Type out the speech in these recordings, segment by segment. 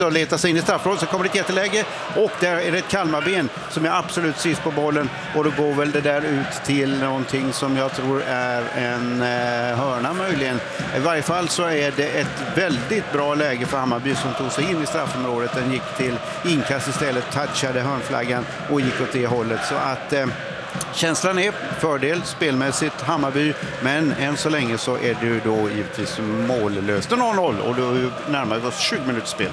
och letar sig in i straffområdet, så kommer det ett jätteläge och där är det ett Kalmarben som är absolut sist på bollen, och då går väl det där ut till någonting som jag tror är en hörna möjligen. I varje fall så är det ett väldigt bra läge för Hammarby som tog sig in i straffområdet. Den gick till inkast istället, touchade hörnflaggan och gick åt det hållet, så att känslan är fördel spelmässigt Hammarby, men än så länge så är det ju då givetvis mållöst 0-0 och då närmar vi oss 20 minuters spel.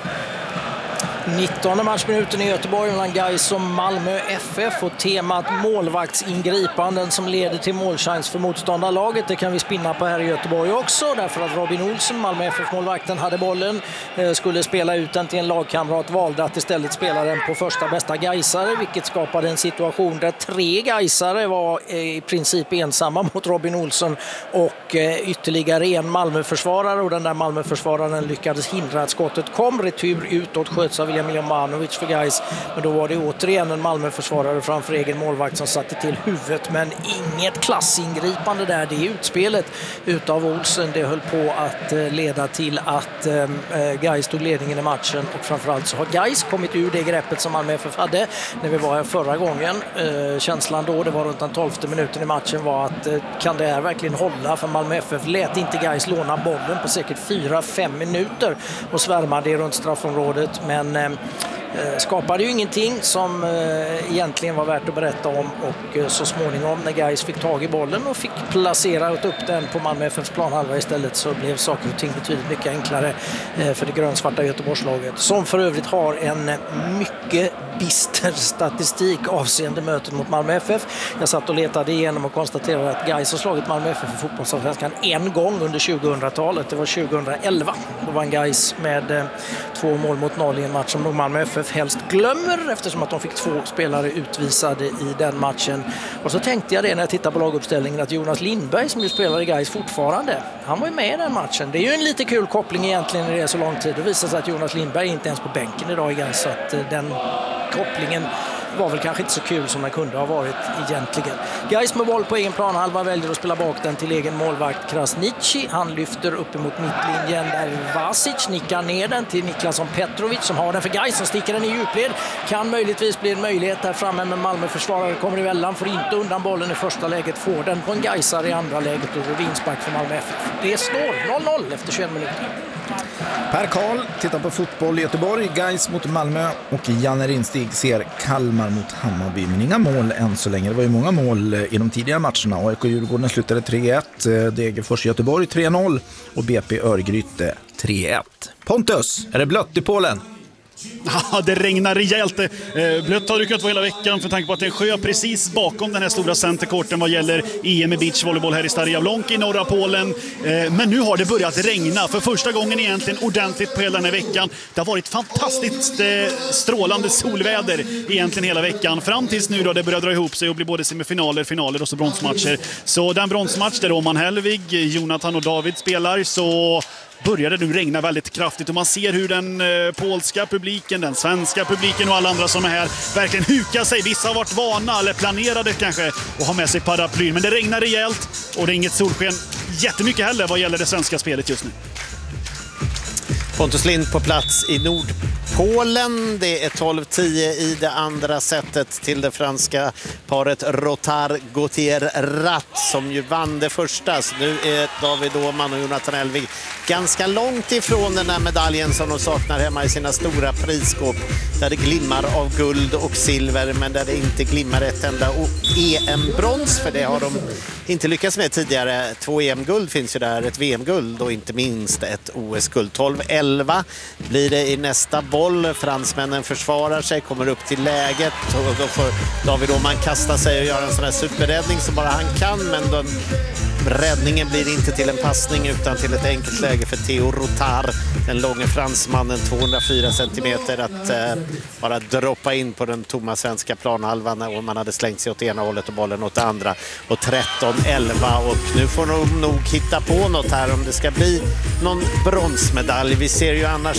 19 matchminuten i Göteborg mellan Gais och Malmö FF, och temat målvaktsingripanden som leder till målchans för motståndarlaget, det kan vi spinna på här i Göteborg också, därför att Robin Olsen, Malmö FF-målvakten, hade bollen, skulle spela ut den till en lagkamrat, valde att istället spela den på första bästa gaisare, vilket skapade en situation där 3 gaisare var i princip ensamma mot Robin Olsen och ytterligare en Malmöförsvarare, och den där Malmöförsvararen lyckades hindra att skottet kom. Retur utåt sköts av William Jovanovic för Gais, men då var det återigen en Malmöförsvarare framför egen målvakt som satte till huvudet, men inget klassingripande där. Det utspelet utav Olsen, det höll på att leda till att Gais tog ledningen i matchen, och framförallt så har Gais kommit ur det greppet som Malmö FF hade när vi var här förra gången. Känslan då, det var runt den 12:e minuten i matchen, var att kan det här verkligen hålla, för Malmö FF lät inte Gais låna bollen på säkert 4-5 minuter och svärmade runt straffområdet, men skapade ju ingenting som egentligen var värt att berätta om, och så småningom när Gais fick tag i bollen och fick placera upp den på Malmö FFs planhalva istället, så blev saker och ting betydligt mycket enklare för det grönsvarta Göteborgslaget, som för övrigt har en mycket bister statistik avseende mötet mot Malmö FF. Jag satt och letade igenom och konstaterade att Gais har slagit Malmö FF i fotbollsallsvenskan en gång under 2000-talet. Det var 2011. Då vann Gais med 2 mål mot 0 i en match som nog Malmö FF helst glömmer, eftersom att de fick 2 spelare utvisade i den matchen. Och så tänkte jag det när jag tittade på laguppställningen, att Jonas Lindberg, som ju spelar i Gais fortfarande, han var ju med i den matchen. Det är ju en lite kul koppling egentligen när det är så lång tid. Det visar sig att Jonas Lindberg inte ens på bänken idag i Gais, så att den kopplingen var väl kanske inte så kul som den kunde ha varit egentligen. Gais med boll på egen planhalva väljer att spela bak den till egen målvakt Krasniqi. Han lyfter upp emot mittlinjen där Vasic nickar ner den till Niklasson Petrovic som har den för Gais, som sticker den i djupled. Kan möjligtvis bli en möjlighet där framme, men Malmö-försvarare kommer emellan, får inte undan bollen i första läget, får den på en Gaisare i andra läget och vinsback för Malmö FF. Det står 0-0 efter 21 minuter. Per Karl tittar på fotboll i Göteborg, Gais mot Malmö, och Janne Rinstig ser Kalmar mot Hammarby, men inga mål än så länge. Det var ju många mål i de tidigare matcherna. AIK Djurgården slutade 3-1, Degerfors Göteborg 3-0 och BP Örgryte 3-1. Pontus, är det blött i Polen? Ja, det regnar rejält. Blött har det kunnat vara hela veckan, för tanke på att det är en sjö precis bakom den här stora centerkorten vad gäller EM i beachvolleyboll här i Stare Jablonki i norra Polen. Men nu har det börjat regna för första gången egentligen ordentligt på hela den här veckan. Det har varit fantastiskt strålande solväder egentligen hela veckan. Fram tills nu då det börjar dra ihop sig och bli både semifinaler, finaler och så bronsmatcher. Så den bronsmatch där Roman Helvig, Jonathan och David spelar, så började nu regna väldigt kraftigt, och man ser hur den polska publiken, den svenska publiken och alla andra som är här verkligen hukar sig. Vissa har varit vana eller planerade kanske och har med sig paraplyn, men det regnar rejält och det är inget solsken jättemycket heller vad gäller det svenska spelet just nu. Pontus Lind på plats i Nordpolen. Det är 12-10 i det andra sättet till det franska paret Rotard-Gauthier-Ratt som ju vann det första. Så nu är David Åhman och Jonathan Elvig ganska långt ifrån den där medaljen som de saknar hemma i sina stora prisskåp, där det glimmar av guld och silver, men där det inte glimmar ett enda EM-brons, för det har de inte lyckats med tidigare. 2 EM-guld finns ju där, ett VM-guld och inte minst ett OS-guld. 12-11 blir det i nästa boll. Fransmännen försvarar sig, kommer upp till läget, och då får David Åhman kasta sig och göra en sån här superräddning som bara han kan, men räddningen blir inte till en passning utan till ett enkelt läge för Theo Rotard, den långa fransmannen, 204 centimeter, att bara droppa in på den tomma svenska planhalvan, och man hade slängt sig åt ena hållet och bollen åt det andra. Och 13-11, och nu får de nog hitta på något här om det ska bli någon bronsmedalj. Vi ser ju annars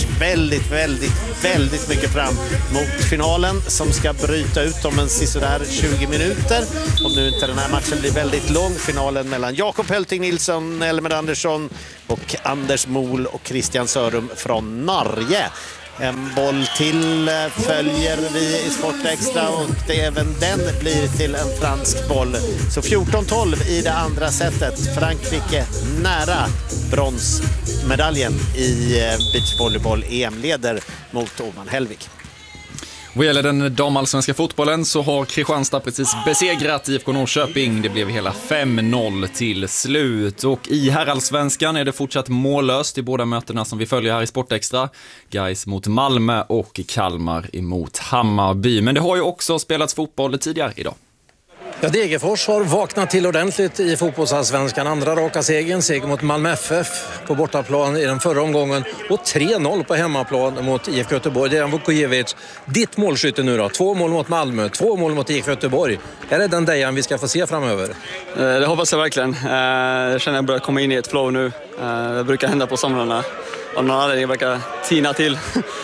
väldigt mycket fram mot finalen som ska bryta ut om en sisådär 20 minuter. Om nu inte den här matchen blir väldigt lång, finalen mellan Jakob Hölting Nilsson, Elmer Andersson och Anders Mol och Christian Sörum från Norge. En boll till följer vi i Sportextra och även den blir till en fransk boll. Så 14-12 i det andra setet. Frankrike nära bronsmedaljen i beachvolleyboll EM-leder mot Åman Hellvig. Vad gäller den damallsvenska fotbollen så har Kristianstad precis besegrat IFK Norrköping. Det blev hela 5-0 till slut. Och i herrallsvenskan är det fortsatt mållöst i båda mötena som vi följer här i Sportextra. Gais mot Malmö och Kalmar emot Hammarby. Men det har ju också spelats fotboll tidigare idag. Ja, Degerfors har vaknat till ordentligt i fotbollsallsvenskan. Andra raka seger mot Malmö FF på bortaplan i den förra omgången. Och 3-0 på hemmaplan mot IFK Göteborg. Dejan Vukojevic, ditt målskytte nu då. 2 mål mot Malmö, 2 mål mot IFK Göteborg. Är det den Dejan vi ska få se framöver? Det hoppas jag verkligen. Jag känner att jag börjar komma in i ett flow nu. Det brukar hända på somrarna. Av någon anledning verkar tina till.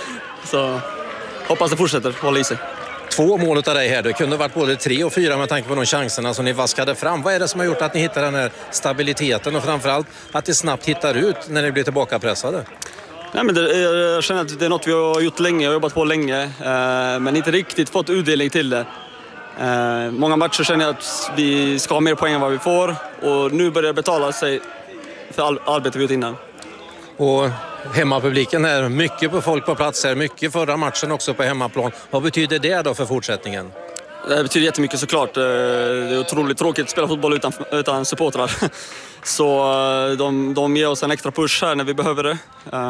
Så hoppas det fortsätter, hålla i sig. 2 mål av dig här. Det kunde varit både 3 och 4 med tanke på de chanserna som ni vaskade fram. Vad är det som har gjort att ni hittar den här stabiliteten och framförallt att det snabbt hittar ut när ni blir tillbaka pressade? Nej, men jag känner att det är något vi har gjort länge och jobbat på länge, men inte riktigt fått utdelning till det. Många matcher känner jag att vi ska ha mer poäng än vad vi får och nu börjar det betala sig för arbetet vi gjort innan. Och hemmapubliken är mycket på folk på plats här, mycket förra matchen också på hemmaplan. Vad betyder det då för fortsättningen? Det betyder jättemycket såklart. Det är otroligt tråkigt att spela fotboll utan supportrar. Så de ger oss en extra push här när vi behöver det.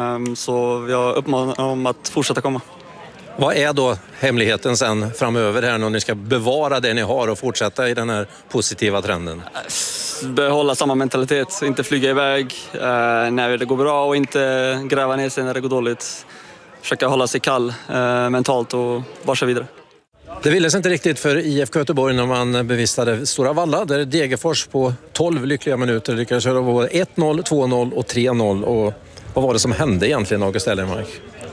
Så jag uppmanar dem att fortsätta komma. Vad är då hemligheten sen framöver här när ni ska bevara det ni har och fortsätta i den här positiva trenden? Behålla samma mentalitet, inte flyga iväg när det går bra och inte gräva ner sig när det går dåligt. Försöka hålla sig kall mentalt och bara köra vidare. Det ville sig inte riktigt för IFK Göteborg när man bevistade Stora Valla där Degerfors på 12 lyckliga minuter lyckades köra både 1-0, 2-0 och 3-0. Och vad var det som hände egentligen, August Ellenmark?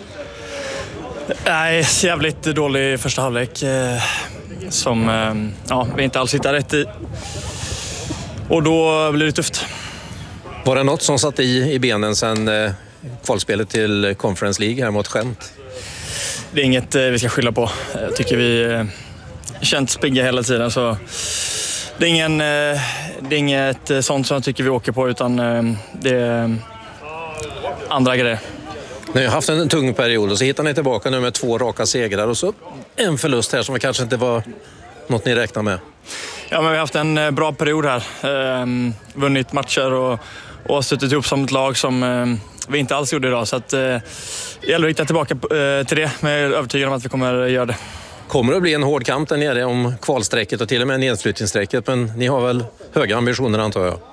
Nej, jävligt dålig första halvlek som vi inte alls hittar rätt i. Och då blir det tufft. Var det något som satt i benen sen kvalspelet till Conference League här mot Gent? Det är inget vi ska skylla på. Jag tycker vi känt spigga hela tiden. Så det är inget sånt som jag tycker vi åker på utan det är andra grejer. Ni har haft en tung period och så hittar ni tillbaka nu med 2 raka segrar och så en förlust här som kanske inte var något ni räknar med. Ja, men vi har haft en bra period här. Vunnit matcher och suttit ihop som ett lag som vi inte alls gjorde idag. Så att, det gäller att hitta tillbaka till det, men jag är övertygad om att vi kommer göra det. Kommer det att bli en hård kamp där nere om kvalsträcket och till och med nedslutningssträcket, men ni har väl höga ambitioner antar jag?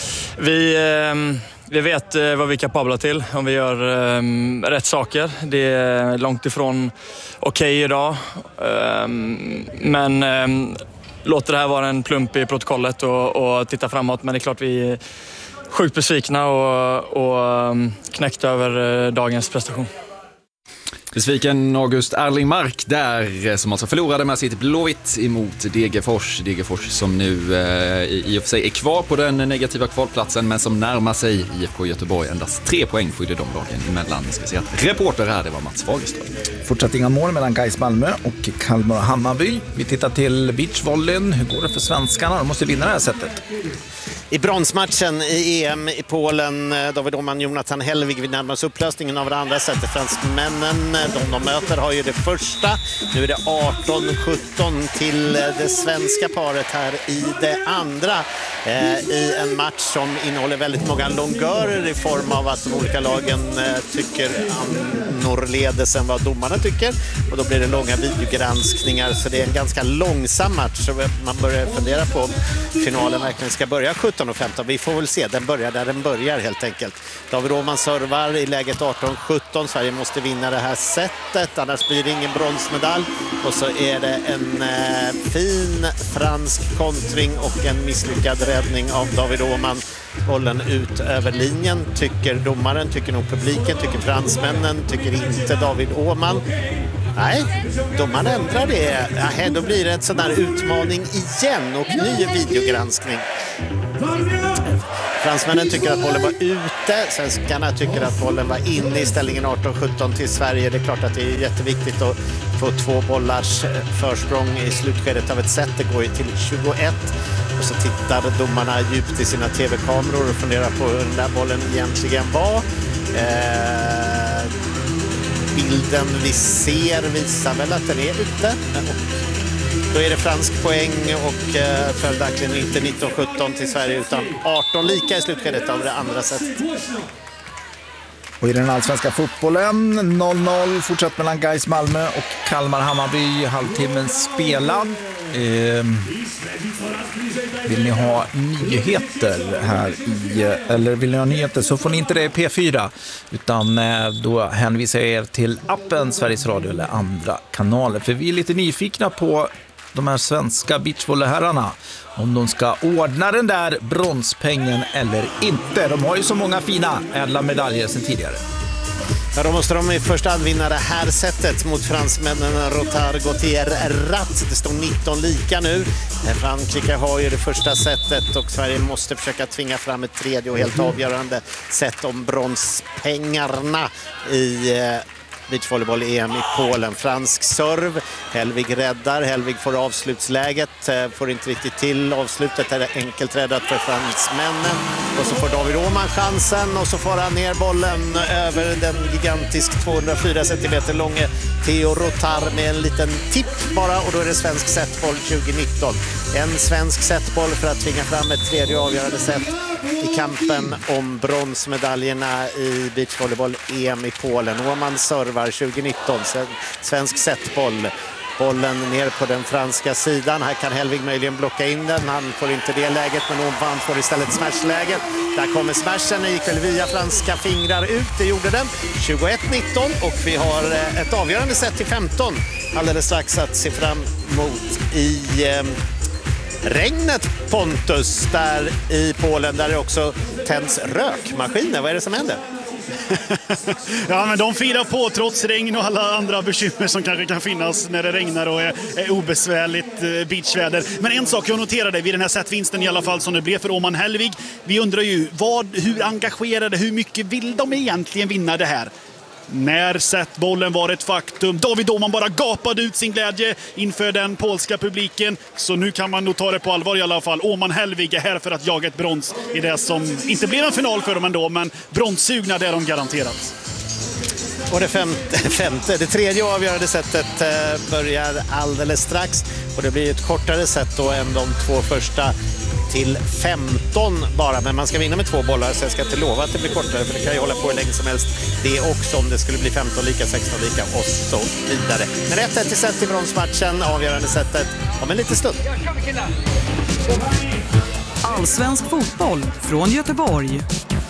Vi vet vad vi är kapabla till om vi gör rätt saker. Det är långt ifrån okej idag. Men låter det här vara en plump i protokollet och titta framåt. Men det är klart vi är sjukt besvikna och knäckta över dagens prestation. Besviken August Erlingmark där som alltså förlorade med sitt Blåvitt emot Degerfors. Degerfors som nu i och för sig är kvar på den negativa kvalplatsen men som närmar sig IFK Göteborg. Endast 3 poäng skiljer de lagen emellan. Vi ska se att reporter här, det var Mats Fagerström. Fortsatt inga mål mellan Gais Malmö och Kalmar och Hammarby. Vi tittar till beachvolleyn. Hur går det för svenskarna? De måste vinna det här sättet. I bronsmatchen i EM i Polen, David Åman, Jonathan Hellvig, vid närmast upplösningen av det andra sättet. Fransmännen, de möter, har ju det första. Nu är det 18-17 till det svenska paret här i det andra. I en match som innehåller väldigt många longörer i form av att de olika lagen tycker annorledes än vad domarna tycker. Och då blir det långa videogranskningar, så det är en ganska långsam match. Så man börjar fundera på om finalen verkligen ska börja 17:15. Vi får väl se, den börjar där den börjar helt enkelt. David Åman servar i läget 18-17. Sverige måste vinna det här sättet, annars blir det ingen bronsmedalj. Och så är det en fin fransk kontring och en misslyckad räddning av David Åman. Bollen ut över linjen, tycker domaren, tycker nog publiken, tycker fransmännen, tycker inte David Åman. Nej, domaren ändrar det. Ja, då blir det en sån där utmaning igen och ny videogranskning. Fransmännen tycker att bollen var ute inte. Svenskarna tycker att bollen var inne i ställningen 18-17 till Sverige. Det är klart att det är jätteviktigt att få 2 bollars försprång i slutskedet av ett set. Det går ju till 21. Och så tittar domarna djupt i sina tv-kameror och funderar på hur den där bollen egentligen var. Bilden vi ser visar väl att den är ute. Då är det fransk poäng och följaktligen inte 19-17 till Sverige utan 18 lika i slutskedet av det andra sättet. Och i den allsvenska fotbollen 0-0 fortsatt mellan Gais Malmö och Kalmar-Hammarby, halvtimmen spelad. Vill ni ha nyheter här eller vill ni ha nyheter så får ni inte det i P4 utan då hänvisar jag er till appen Sveriges Radio eller andra kanaler, för vi är lite nyfikna på de här svenska beachvolleyherrarna, om de ska ordna den där bronspengen eller inte. De har ju så många fina ädla medaljer sedan tidigare. Ja, då måste de i första hand vinna det här sättet mot fransmännen Rotard, Gauthier, Ratt. Det står 19 lika nu. Frankrike har ju det första sättet och Sverige måste försöka tvinga fram ett tredje och helt avgörande sätt om bronspengarna i beachvolleyboll-EM i Polen. Fransk serv, Hellvig räddar, Hellvig får avslutsläget, får inte riktigt till avslutet, är enkelt räddat för fransmännen och så får David Åhman chansen och så får han ner bollen över den gigantisk 204 cm långe Theo Rotard med en liten tipp bara och då är det svensk setboll 2019. En svensk setboll för att tvinga fram ett tredje avgörande set i kampen om bronsmedaljerna i beachvolleyboll-EM i Polen. Åhman servar 2019, svensk setboll. Bollen ner på den franska sidan. Här kan Hellvig möjligen blocka in den. Han får inte det läget, men Åhman får istället smashläget. Där kommer smashen, det gick väl via franska fingrar ut. Det gjorde den. 21-19 och vi har ett avgörande set till 15 alldeles strax att se fram emot i regnet, Pontus, där i Polen där det också tänds rökmaskiner. Vad är det som händer? Ja, men de firar på trots regn och alla andra bekymmer som kanske kan finnas när det regnar och är obesvärligt beachväder. Men en sak jag noterade vid den här setvinsten i alla fall som det blev för Åhman Hellvig. Vi undrar ju, hur engagerade, hur mycket vill de egentligen vinna det här? När setbollen var ett faktum. David Åhman bara gapade ut sin glädje inför den polska publiken. Så nu kan man nog ta det på allvar i alla fall. Åhman Hellvig är här för att jaga ett brons i det som inte blev en final för dem ändå, men bronssugna det är de garanterat. Och det tredje avgörande sättet börjar alldeles strax och det blir ett kortare set då än de 2 första till 15 bara, men man ska vinna med 2 bollar så jag ska inte lova att det blir kortare för det kan ju hålla på hur länge som helst det också om det skulle bli 15 lika, 16 lika och så vidare. Men 1-1 till set i bronsmatchen, avgörande sättet om en liten stund. Allsvensk fotboll från Göteborg.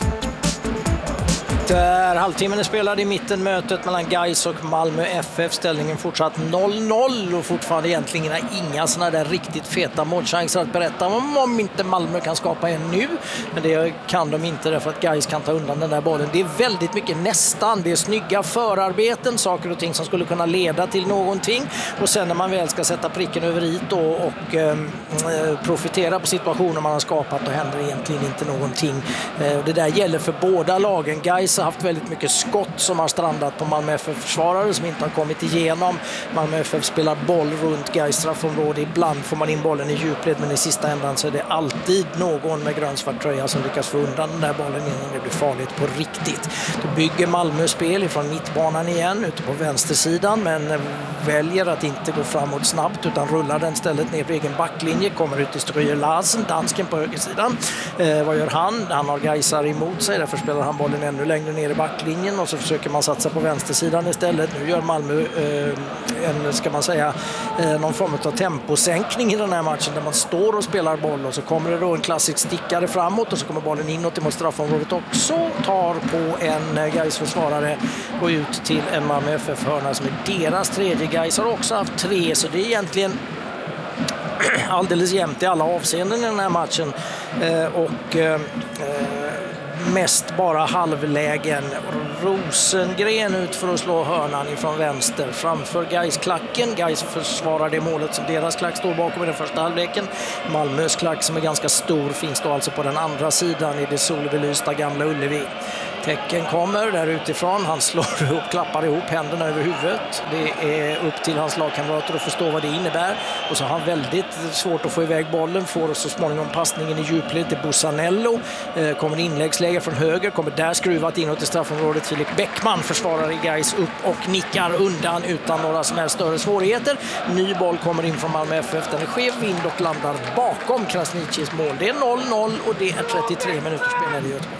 Där halvtimmen är spelad i mitten, mötet mellan Gais och Malmö FF. Ställningen fortsatt 0-0 och fortfarande egentligen inga såna där riktigt feta målchanser att berätta om inte Malmö kan skapa en nu. Men det kan de inte därför att Gais kan ta undan den där bollen. Det är väldigt mycket nästan. Det är snygga förarbeten, saker och ting som skulle kunna leda till någonting. Och sen när man väl ska sätta pricken över i och profitera på situationer man har skapat, då händer egentligen inte någonting. Det där gäller för båda lagen. Gais har haft väldigt mycket skott som har strandat på Malmö FF-försvarare som inte har kommit igenom. Malmö FF spelar boll runt Gais straffområde. Ibland får man in bollen i djupled, men i sista ändan så är det alltid någon med grönsvart tröja som lyckas få undan den där bollen innan det blir farligt på riktigt. Då bygger Malmö spel ifrån mittbanan igen ute på vänstersidan, men väljer att inte gå framåt snabbt utan rullar den stället ner på egen backlinje, kommer ut i Ströjer Larsen, dansken på högersidan. Vad gör han? Han har Gaisar emot sig, därför spelar han bollen ännu längre ner i backlinjen och så försöker man satsa på vänstersidan istället. Nu gör Malmö någon form av temposänkning i den här matchen där man står och spelar boll och så kommer det då en klassisk stickare framåt och så kommer bollen inåt mot straffområdet också, tar på en Gais-försvarare och ut till en Malmö FF-hörna som är deras tredje. Gais har också haft 3, så det är egentligen alldeles jämnt i alla avseenden i den här matchen. mest bara halvlägen. Rosengren ut för att slå hörnan ifrån vänster framför Gais-klacken. Gais försvarar det målet som deras klack står bakom i den första halvleken. Malmös klack som är ganska stor finns då alltså på den andra sidan i det solbelysta Gamla Ullevi. Tecken kommer där utifrån. Han klappar ihop händerna över huvudet. Det är upp till hans lagkamrater att förstå vad det innebär. Och så har han väldigt svårt att få iväg bollen. Får så småningom passningen i djupled till Bussanello. Kommer inläggsläge från höger. Kommer där skruvat inåt i straffområdet. Filip Bäckman försvarar i Gais upp och nickar undan utan några som helst större svårigheter. Ny boll kommer in från Malmö FF. Den är skev vind och landar bakom Krasniqis mål. Det är 0-0 och det är 33 minuter spelade i Göteborg.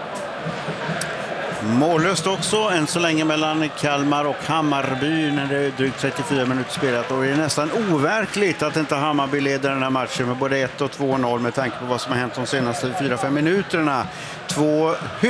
Mållöst också än så länge mellan Kalmar och Hammarby när det är drygt 34 minuter spelat. Och det är nästan overkligt att inte Hammarby leder den här matchen med både 1 och 2-0 med tanke på vad som har hänt de senaste 4-5 minuterna. Två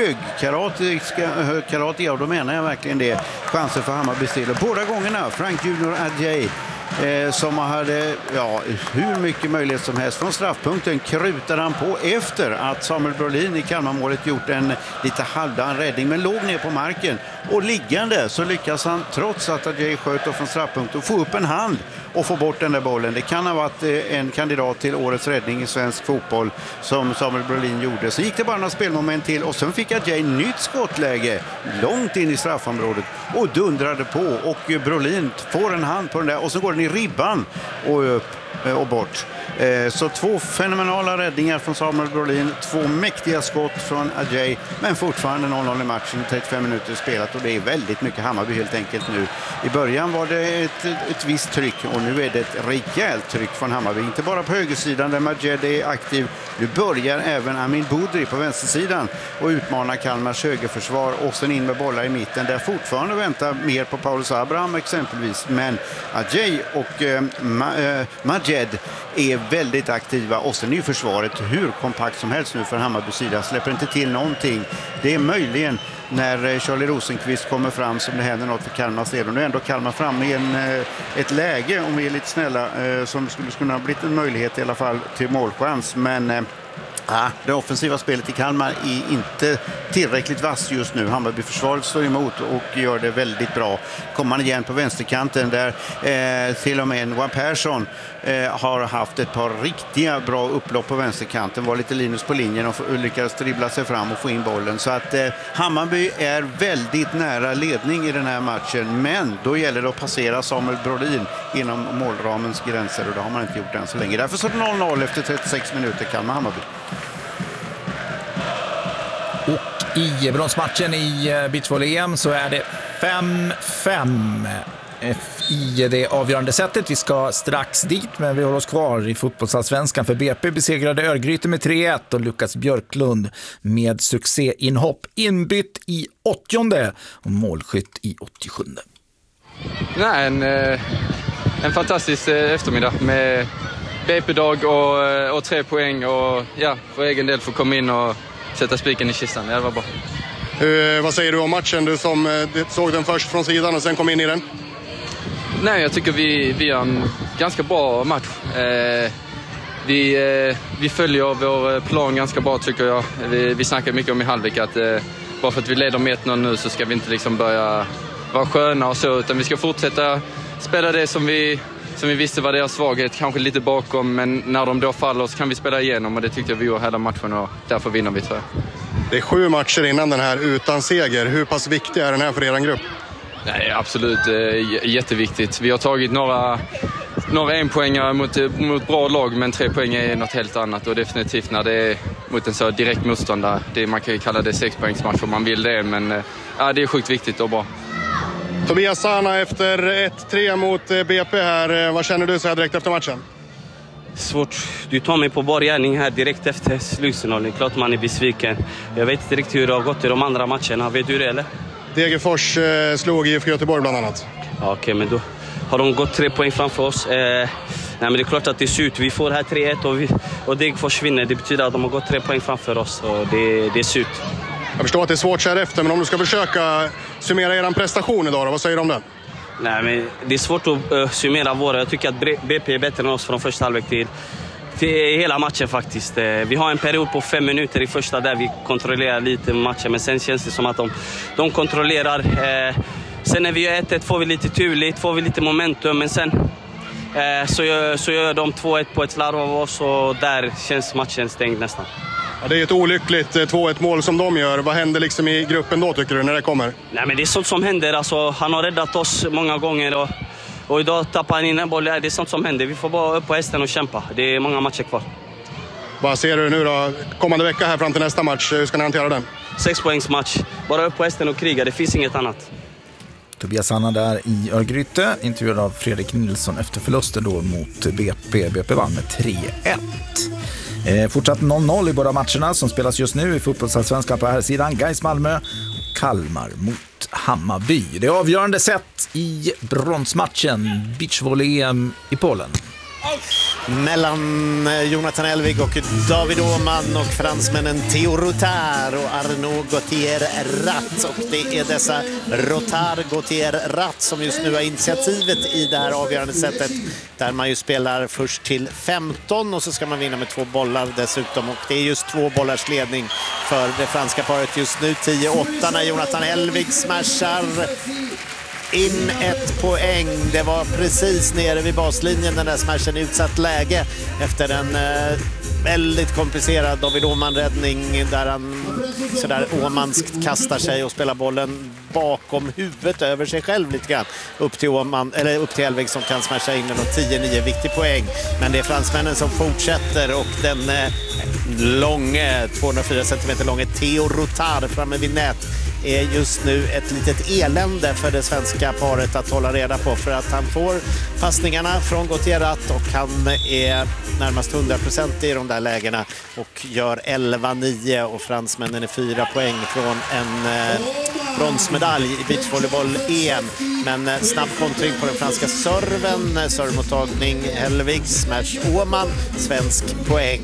högkaratiga, och då menar jag verkligen det, chanser för Hammarbys del. Och båda gångerna Frank Junior Adjei som hade hur mycket möjlighet som helst från straffpunkten krutade han på efter att Samuel Brolin i Kalmarmålet gjort en lite halvdan räddning men låg ner på marken, och liggande så lyckas han trots att Adjei sköt från straffpunkten få upp en hand och få bort den där bollen. Det kan ha varit en kandidat till årets räddning i svensk fotboll som Samuel Brolin gjorde. Så gick det bara några spelmoment till och sen fick Adjei nytt skottläge långt in i straffområdet och dundrade på, och Brolin får en hand på den där och så går den i ribban och upp och bort. Så två fenomenala räddningar från Samuel Brolin, två mäktiga skott från Adjei, men fortfarande 0-0 i matchen, 35 minuter spelat, och det är väldigt mycket Hammarby helt enkelt nu. I början var det ett visst tryck och nu är det ett rejält tryck från Hammarby, inte bara på högersidan där Majed är aktiv. Nu börjar även Amin Boudry på vänstersidan och utmanar Kalmars högerförsvar och sen in med bollar i mitten där fortfarande väntar mer på Paulus Abraham exempelvis, men Adjei och Majed är väldigt aktiva, och sen är ju försvaret hur kompakt som helst nu för Hammarbys sida, släpper inte till någonting. Det är möjligen när Charlie Rosenqvist kommer fram som det händer något för Kalmars del, och nu är ändå Kalmar fram i ett läge, om vi är lite snälla, som skulle kunna ha blivit en möjlighet i alla fall till målchans, men det offensiva spelet i Kalmar är inte tillräckligt vass just nu. Hammarby-försvaret står emot och gör det väldigt bra. Kommer man igen på vänsterkanten där till och med en Juan Persson har haft ett par riktiga bra upplopp på vänsterkanten. Var lite Linus på linjen och lyckades dribbla sig fram och få in bollen. Så att Hammarby är väldigt nära ledning i den här matchen. Men då gäller det att passera Samuel Brolin inom målramens gränser, och det har man inte gjort än så länge. Därför så 0-0 efter 36 minuter Kalmar-Hammarby. Och i bronsmatchen i beachvolley-EM så är det 5-5 i det avgörande sättet. Vi ska strax dit, men vi håller oss kvar i fotbollsallsvenskan, för BP besegrade Örgryte med 3-1 och Lukas Björklund med succéinhopp inbytt i 80:e och målskytt i 87:e. Nej, en fantastisk eftermiddag med BP-dag och 3 poäng, och för egen del få komma in och sätta spiken i kistan. Det var bra. Vad säger du om matchen? Du som såg den först från sidan och sen kom in i den. Nej, jag tycker vi har en ganska bra match. Vi följer vår plan ganska bra, tycker jag. Vi snackar mycket om i halvlek att bara för att vi leder med 1-0 nu så ska vi inte liksom börja vara sköna och så, utan vi ska fortsätta spela det som vi visste var deras svaghet, kanske lite bakom, men när de då faller så kan vi spela igenom, och det tyckte jag vi gjorde hela matchen, och därför vinner vi, tror jag. Det är 7 matcher innan den här utan seger. Hur pass viktig är den här för er grupp? Nej, absolut jätteviktigt. Vi har tagit några enpoängare mot bra lag, men 3 poäng är något helt annat, och definitivt när det är mot en så direkt motståndare. Man kan ju kalla det 6-poängsmatch om man vill det, men det är sjukt viktigt och bra. Tobias Sana efter 1-3 mot BP här. Vad känner du så här direkt efter matchen? Svårt. Du tar mig på bar gärning här direkt efter slutsignalen. Det är klart man är besviken. Jag vet inte riktigt hur det har gått i de andra matcherna. Vet du det, eller? Degerfors slog IFK Göteborg bland annat. Ja, okej, men då har de gått 3 poäng framför oss. Nej, men det är klart att det ser ut. Vi får här 3-1 och Degerfors vinner. Det betyder att de har gått 3 poäng framför oss. Och det ser ut. Jag förstår att det är svårt så här efter, men om du ska försöka summera er prestation idag då, vad säger du om den? Nej, men det är svårt att summera våra. Jag tycker att BP är bättre än oss från första halvlek till till hela matchen faktiskt. Vi har en period på 5 minuter i första där vi kontrollerar lite matchen, men sen känns det som att de kontrollerar. Sen när vi gör 1-1 får vi lite turligt, får vi lite momentum, men sen så gör de 2-1 på ett slarv av oss och där känns matchen stängd nästan. Ja, det är ett olyckligt 2-1 mål som de gör. Vad händer liksom i gruppen då, tycker du, när det kommer? Nej, men det är sånt som händer. Alltså, han har räddat oss många gånger och idag tappar han in en boll. Det är sånt som händer. Vi får bara upp på hästen och kämpa. Det är många matcher kvar. Vad ser du nu då? Kommande vecka här fram till nästa match. Hur ska ni hantera den? 6 poängs match. Bara upp på hästen och kriga. Det finns inget annat. Tobias Sanna där i Örgryte, intervjuad av Fredrik Nilsson efter förlusten då mot BP. BP vann med 3-1. Fortsatt 0-0 i båda matcherna som spelas just nu i fotbollsallsvenskan på här sidan. Gais Malmö och Kalmar mot Hammarby. Det är avgörande set i bronsmatchen, beachvolley-EM i Polen. Mellan Jonathan Elvig och David Åhman och fransmännen Theo Rotard och Arnaud Gauthier-Rat. Och det är dessa Rotard-Gauthier-Rat som just nu har initiativet i det här avgörande sättet, där man ju spelar först till 15 och så ska man vinna med 2 bollar dessutom. Och det är just 2 bollars ledning för det franska paret just nu. 10-8 när Jonathan Elvig smashar in 1 poäng. Det var precis nere vid baslinjen den där smashen i utsatt läge efter en väldigt komplicerad David Åhman-räddning där han sådär åmanskt kastar sig och spelar bollen bakom huvudet över sig själv lite grann upp till Åhman, eller upp till Elvig som kan smasha in den och 10-9, viktig poäng. Men det är fransmännen som fortsätter och den långe 204 cm långe Theo Rotard framme vid nät är just nu ett litet elände för det svenska paret att hålla reda på, för att han får passningarna från Gauthier-Rat och han är närmast 100% i de där lägena och gör 11-9 och fransmännen är 4 poäng från en bronsmedalj i beachvolleyboll-EM. Men snabb kontring på den franska serven, servmottagning Helvig, smash Åhman, svensk poäng.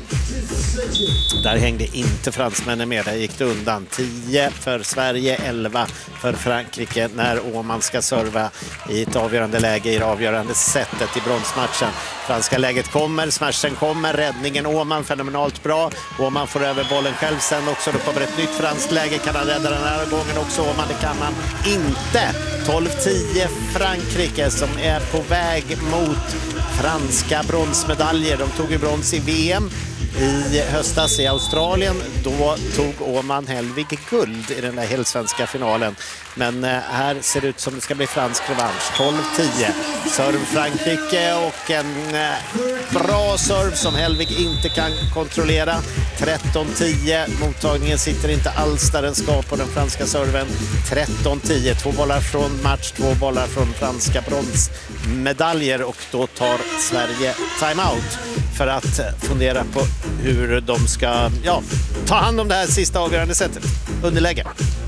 Där hängde inte fransmännen med, där gick det undan. 10 för Sverige, 11 för Frankrike när Åhman ska serva i ett avgörande läge i det avgörande sättet i bronsmatchen. Franska läget kommer, smashen kommer, räddningen Åhman fenomenalt bra. Åhman får över bollen själv sen också, då kommer ett nytt franskt läge. Kan han rädda den här gången också? Åhman, det kan han inte. 12-10 Frankrike som är på väg mot franska bronsmedaljer. De tog ju brons i VM i höstas i Australien. Då tog Åhman Helvig guld i den där helsvenska finalen. Men här ser det ut som det ska bli fransk revansch. 12-10. Serv Frankrike och en bra serv som Helvig inte kan kontrollera. 13-10. Mottagningen sitter inte alls där den ska på den franska serven. 13-10. 2 bollar från match, 2 bollar från franska bronsmedaljer och då tar Sverige timeout för att fundera på hur de ska ta hand om det här sista avgörande sättet. Underläge.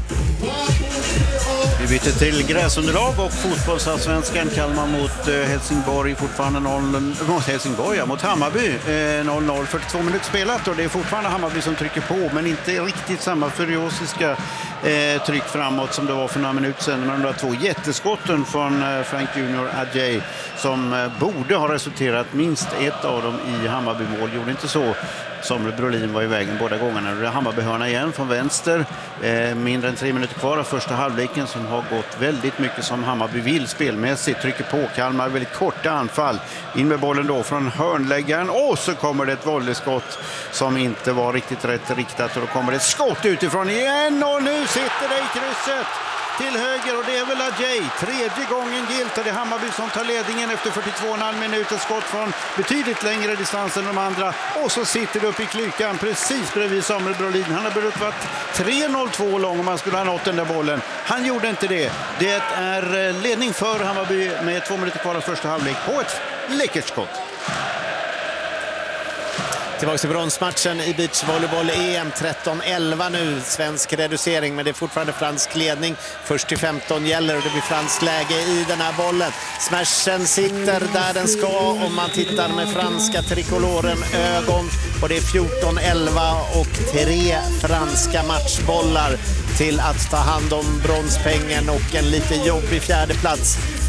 Vi byter till gräsunderlag och fotbollsallsvenskan. Kalmar mot Helsingborg, fortfarande 0 mot Helsingborg, mot Hammarby 0-0, 42 minuter spelat och det är fortfarande Hammarby som trycker på, men inte riktigt samma furiosiska tryck framåt som det var för några minuter sedan med de där 2 jätteskotten från Frank Junior Adjei som borde ha resulterat minst ett av dem i Hammarby-mål. Gjorde inte så. Samuel Brolin var i vägen båda gångerna. Det är Hammarby-hörna igen från vänster. Mindre än 3 minuter kvar av första halvleken som har gått väldigt mycket som Hammarby vill spelmässigt. Trycker på Kalmar, väldigt korta anfall. In med bollen då från hörnläggaren och så kommer det ett volleyskott som inte var riktigt rätt riktat och då kommer det ett skott utifrån igen och nu sitter det i krysset till höger och det är väl Adjei. 3:e gången gilt och det är Hammarby som tar ledningen efter 42,5 minuter. Skott från betydligt längre distans än de andra och så sitter det upp i klykan precis bredvid Samuel Brolin. Han har berört varit 3:02 lång om man skulle ha nått den där bollen. Han gjorde inte det. Det är ledning för Hammarby med 2 minuter kvar av första halvlek på ett läckert skott. Tillbaka till bronsmatchen i beachvolleyboll EM 13-11 nu. Svensk reducering, men det är fortfarande fransk ledning. Först till 15 gäller och det blir fransk läge i den här bollen. Smashen sitter där den ska om man tittar med franska trikoloren ögon. Och det är 14-11 och 3 franska matchbollar till att ta hand om bronspengen och en lite jobbig 4:e plats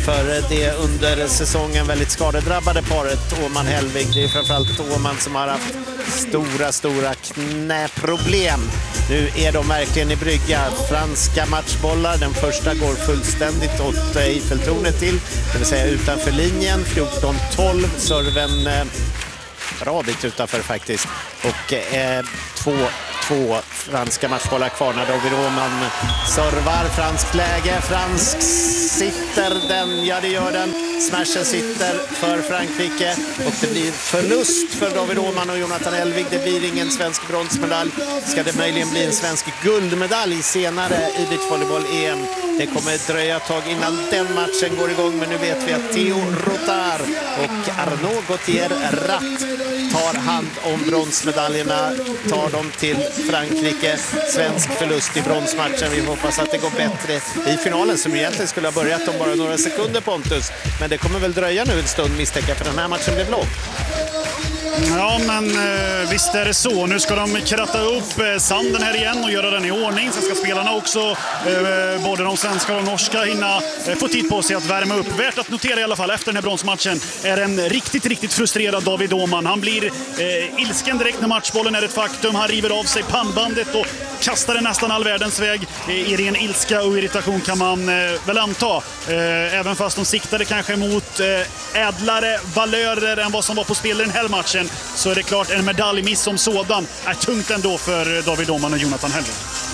för det under säsongen väldigt skadedrabbade paret Åhman-Hellvig. Det är framförallt Åhman som har haft stora knäproblem. Nu är de verkligen i brygga. Franska matchbollar, den första går fullständigt åt Eiffeltornet till, det vill säga utanför linjen. 14-12, serven bra bit utanför faktiskt. Och två franska matchbollar kvar när David Åhman servar. Fransk läge, fransk sitter den, ja det gör den. Smashen sitter för Frankrike och det blir förlust för David Åhman och Jonathan Hellvig. Det blir ingen svensk bronsmedalj. Ska det möjligen bli en svensk guldmedalj senare i beachvolleyboll-EM? Det kommer dröja ett tag innan den matchen går igång, men nu vet vi att Theo Rotard och Arnaud Gauthier Ratt tar hand om bronsmedaljerna, tar dem till Frankrike. Svensk förlust i bronsmatchen. Vi hoppas att det går bättre i finalen som egentligen skulle ha börjat om bara några sekunder, Pontus. Men det kommer väl dröja nu en stund, misstänka, för den här matchen blev lång. Ja, men visst är det så. Nu ska de kratta upp sanden här igen och göra den i ordning. Sen ska spelarna också, både de svenska och de norska, hinna få tid på sig att värma upp. Värt att notera i alla fall efter den här bronsmatchen är en riktigt frustrerad David Åhman. Han blir ilsken direkt när matchbollen är ett faktum. Han river av sig pannbandet och kastar den nästan all världens väg. I ren ilska och irritation kan man väl anta. Även fast de siktade kanske mot ädlare valörer än vad som var på spel i den här matchen, så är det klart en medaljmiss som sådan är tungt ändå för David Åhman och Jonathan Hellvig.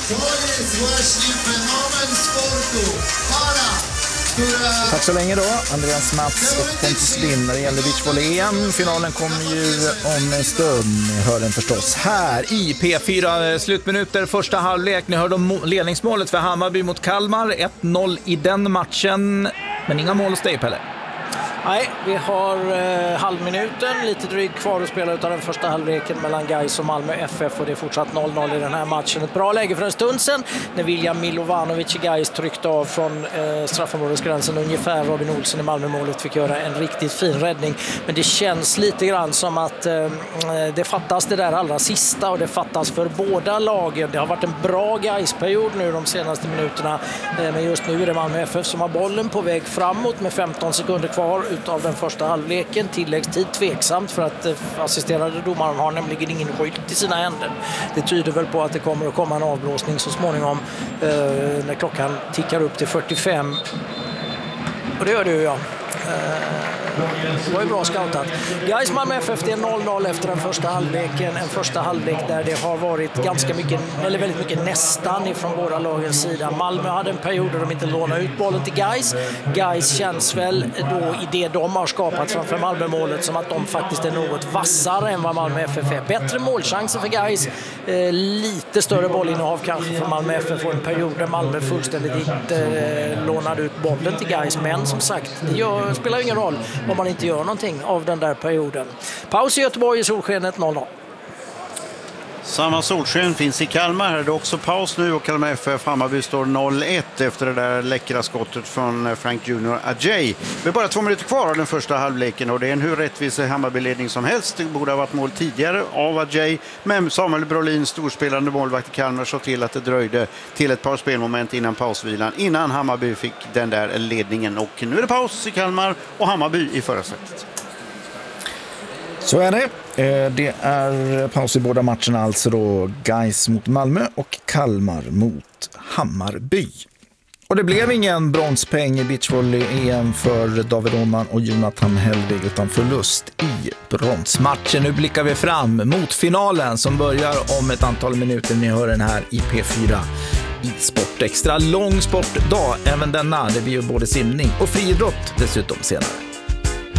Tack så länge då, Andreas Mats och Pontus Lind. När det gäller beachvolley-EM, finalen kommer ju om en stund. Ni hör den förstås här i P4. Slutminuter, första halvlek. Ni hörde om ledningsmålet för Hammarby mot Kalmar. 1-0 i den matchen, men inga mål hos dig, Pelle. Nej, vi har halvminuten, lite drygt kvar att spela utav den första halvleken mellan Gais och Malmö FF, och det är fortsatt 0-0 i den här matchen. Ett bra läge för en stund sedan när William Milovanovic i Gais tryckte av från straffområdesgränsen ungefär. Robin Olsen i Malmö-målet fick göra en riktigt fin räddning, men det känns lite grann som att det fattas det där allra sista, och det fattas för båda lagen. Det har varit en bra Gais-period nu de senaste minuterna, men just nu är det Malmö FF som har bollen på väg framåt med 15 sekunder kvar utav den första halvleken. Tilläggstid tveksamt, för att assisterade domaren har nämligen ingen skylt i sina händer. Det tyder väl på att det kommer att komma en avblåsning så småningom när klockan tickar upp till 45. Och det gör det ju, ja. Det var ju bra scoutat. Gais Malmö FF, det är 0-0 efter den första halvleken. En första halvlek där det har varit ganska mycket, eller väldigt mycket nästan ifrån båda lagens sida. Malmö hade en period där de inte lånade ut bollen till Gais. Gais känns väl då i det de har skapat framför Malmö-målet som att de faktiskt är något vassare än vad Malmö FF är. Bättre målchanser för Gais. Lite större bollinnehav kanske för Malmö FF, och en period där Malmö fullständigt inte lånade ut bollen till Gais. Men som sagt, det spelar ingen roll om man inte gör någonting av den där perioden. Paus i Göteborg i solskenet 0-0. Samma solsken finns i Kalmar. Här är det också paus nu, och Kalmar FF Hammarby står 0-1 efter det där läckra skottet från Frank Junior Ajay. Det är bara 2 minuter kvar av den första halvleken, och det är en hur rättvis Hammarby-ledning som helst. Det borde ha varit mål tidigare av Ajay, men Samuel Brolin, storspelande målvakt i Kalmar, så till att det dröjde till ett par spelmoment innan pausvilan, innan Hammarby fick den där ledningen. Och nu är det paus i Kalmar och Hammarby i förra sättet. Så är det. Det är paus i båda matcherna, alltså då Gais mot Malmö och Kalmar mot Hammarby. Och det blev ingen bronspeng i beachvolley-EM för David Åhman och Jonathan Hellvig, utan förlust i bronsmatchen. Nu blickar vi fram mot finalen som börjar om ett antal minuter. Ni hör den här i P4 i Sport Extra. Lång sportdag även denna. Det blir ju både simning och friidrott dessutom senare.